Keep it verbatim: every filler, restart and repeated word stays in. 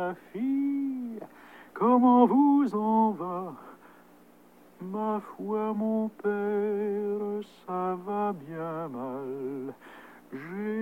ma fille, comment vous en va? Ma foi, mon père, ça va bien mal. J'ai